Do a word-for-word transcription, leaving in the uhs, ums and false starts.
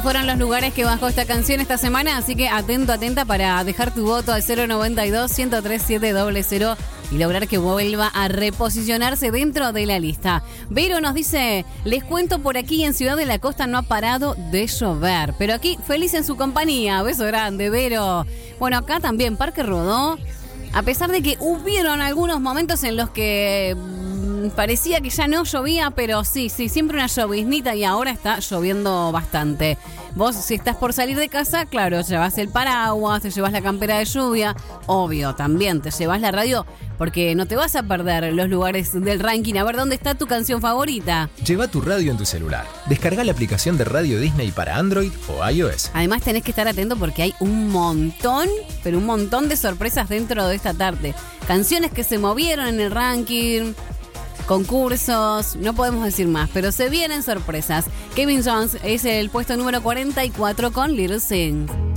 Fueron los lugares que bajó esta canción esta semana, así que atento, atenta para dejar tu voto al cero noventa y dos, ciento tres, siete cero cero y lograr que vuelva a reposicionarse dentro de la lista. Vero nos dice, les cuento por aquí en Ciudad de la Costa no ha parado de llover, pero aquí feliz en su compañía. Beso grande, Vero. Bueno, acá también Parque Rodó, a pesar de que hubieron algunos momentos en los que parecía que ya no llovía, pero sí, sí, siempre una lloviznita y ahora está lloviendo bastante. Vos, si estás por salir de casa, claro, llevas el paraguas, te llevas la campera de lluvia, obvio, también te llevas la radio, porque no te vas a perder los lugares del ranking. A ver, ¿dónde está tu canción favorita? Lleva tu radio en tu celular. Descarga la aplicación de Radio Disney para Android o iOS. Además tenés que estar atento porque hay un montón, pero un montón de sorpresas dentro de esta tarde. Canciones que se movieron en el ranking, concursos, no podemos decir más, pero se vienen sorpresas. Kevin Jones es el puesto número cuarenta y cuatro con Little Things.